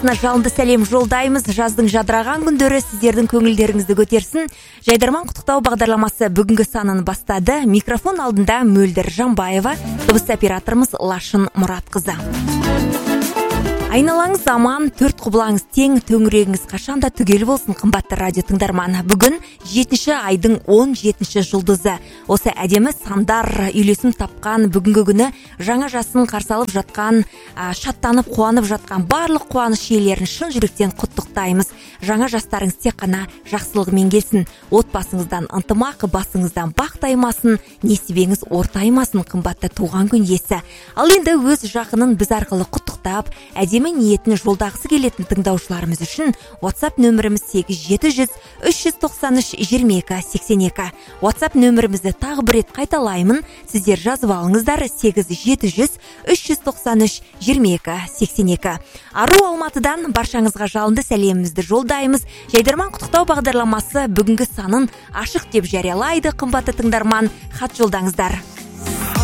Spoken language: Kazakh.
Жалынды сәлем жолдаймыз. Жаздың жадыраған күндері сіздердің көңілдеріңізді көтерсін. Жайдарман құттықтау бағдарламасы бүгінгі санын бастады. Микрофон алдында Мөлдір Жанбаева, дыбыс операторымыз Лашын Мұратқызы. Айналаңыз аман, төрт құбылаңыз тең, төңірегіңіз қашанда түгел болсын, қымбатты радио тыңдарманы. Бүгін 7 айдың 17 жұлдызы. Осы әдемі сандар үйлесім тапқан бүгінгі күні жаңа жасын қарсы алып жатқан, шаттанып қуанып жатқан барлық қуаныш иелерін шын жүректен құттықтаймыз. Жаңа жастарыңыз тек қана жақсылығымен келсін. Отбасыңыздан ынтымақ, басыңыздан бақ таймасын, несібеңіз ортаймасын, қымбатты туған күн иесі. Ал енді өз жақынын біз арқылы құттықтап, әдемі ниетін жолдағысы келетін тыңдаушыларымыз үшін WhatsApp нөміріміз 8-700-393-22-82. WhatsApp нөмірімізді тағы бір рет қайталаймын. Сіздер жазып алыңыздар 8-700-393-22-82. Ару Алматыдан баршаңызға жалынды сәлемімізді жолдаймыз. Жайдарман құттықтау бағдарламасы бүгінгі санын ашық деп жариялайды. Қымбатты тыңдарман, хат жолдаңыздар.